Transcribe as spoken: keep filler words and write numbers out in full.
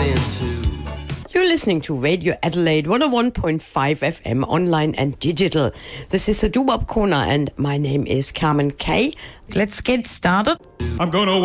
trying to. You're listening to Radio Adelaide one oh one point five F M, online and digital. This is the Doo-Wop Corner, and my name is Carmen Kay. Let's get started. I'm gonna